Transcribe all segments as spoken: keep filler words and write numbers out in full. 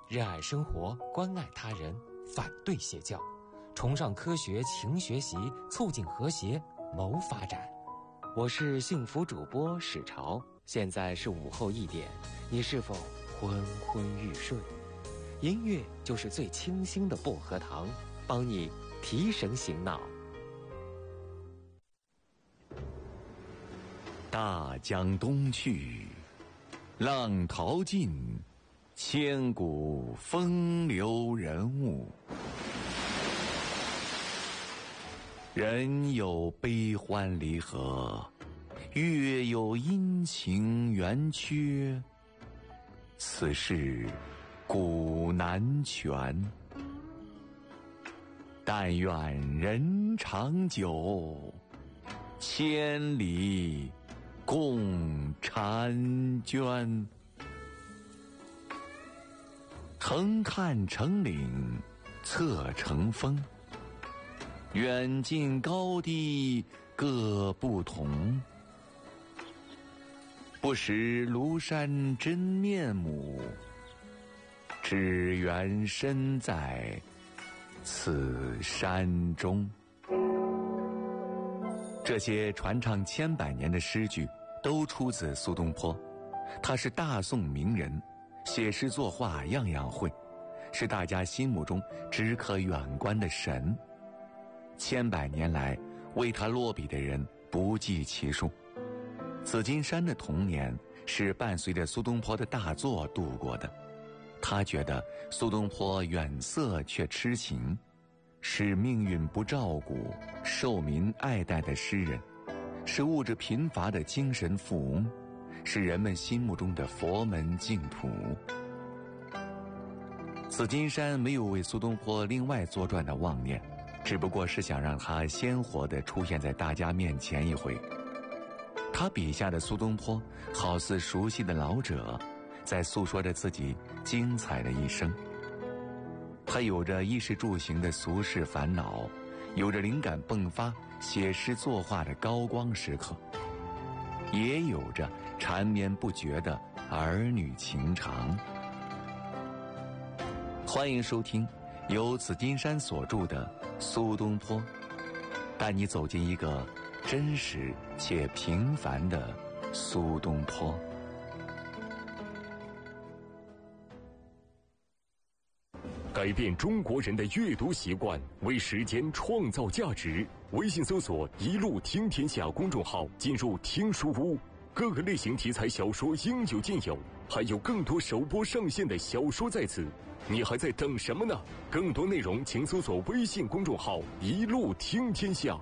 热爱生活，关爱他人，反对邪教，崇尚科学，勤学习，促进和谐，谋发展。我是幸福主播史潮，现在是午后一点，你是否昏昏欲睡？音乐就是最清新的薄荷糖，帮你提神醒脑。 大江东去，浪淘尽，千古风流人物。人有悲欢离合，月有阴晴圆缺，此事古难全。但愿人长久，千里共婵娟。横看成岭侧成峰，远近高低各不同。不识庐山真面目，只缘身在此山中。这些传唱千百年的诗句都出自苏东坡，他是大宋名人，写诗作画样样会，是大家心目中只可远观的神。千百年来为他落笔的人不计其数。紫金山的童年是伴随着苏东坡的大作度过的，他觉得苏东坡远色却痴情，是命运不照顾，受民爱戴的诗人，是物质贫乏的精神富翁，是人们心目中的佛门净土。紫金山没有为苏东坡另外作传的妄念，只不过是想让他鲜活地出现在大家面前一回。他笔下的苏东坡好似熟悉的老者，在诉说着自己精彩的一生。他有着衣食住行的俗世烦恼，有着灵感迸发写诗作画的高光时刻，也有着缠绵不绝的儿女情长。欢迎收听由紫金山所著的《苏东坡》，带你走进一个真实且平凡的苏东坡。 改变中国人的阅读习惯，为时间创造价值。微信搜索“一路听天下”公众号，进入听书屋，各个类型题材小说应有尽有，还有更多首播上线的小说在此。你还在等什么呢？更多内容请搜索微信公众号“一路听天下”。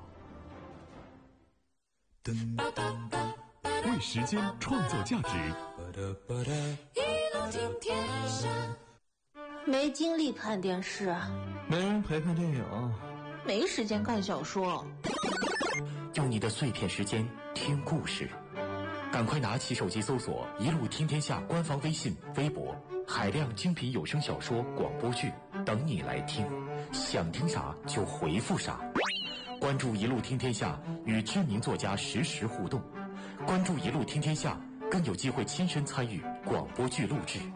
为时间创造价值。 一路听天下。 没精力看电视， 没人陪看电影， 没时间看小说， 用你的碎片时间听故事。赶快拿起手机搜索“一路听天下”官方微信、微博，海量精品有声小说、广播剧等你来听，想听啥就回复啥。关注“一路听天下”，与知名作家实时互动。关注“一路听天下”，更有机会亲身参与广播剧录制。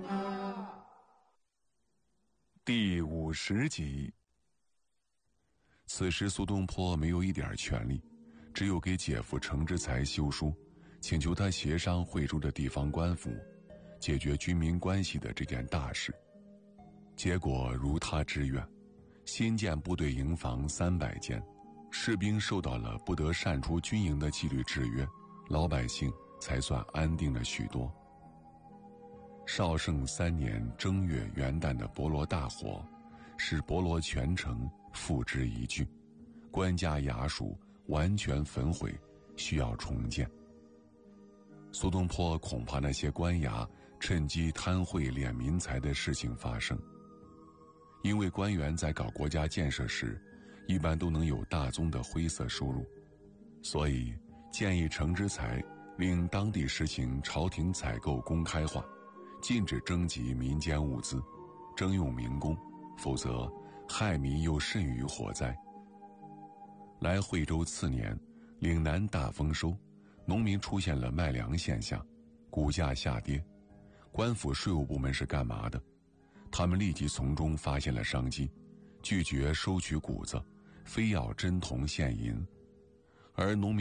第五十集。此时苏东坡没有一点权利，只有给姐夫程之才修书，请求他协商惠州的地方官府，解决军民关系的这件大事。结果如他之愿，新建部队营房三百间，士兵受到了不得擅出军营的纪律制约，老百姓才算安定了许多。绍圣三年正月元旦的博罗大火，使博罗全城付之一炬，官家衙署完全焚毁，需要重建。苏东坡恐怕那些官衙趁机贪贿敛民财的事情发生，因为官员在搞国家建设时，一般都能有大宗的灰色收入，所以建议程之才令当地实行朝廷采购公开化，禁止征集民间物资，征用民工，否则害民又甚于火灾。来惠州次年，岭南大丰收，农民出现了卖粮现象，谷价下跌。官府税务部门是干嘛的？ 他们立即从中发现了商机，拒绝收取谷子，非要真铜现银，而农民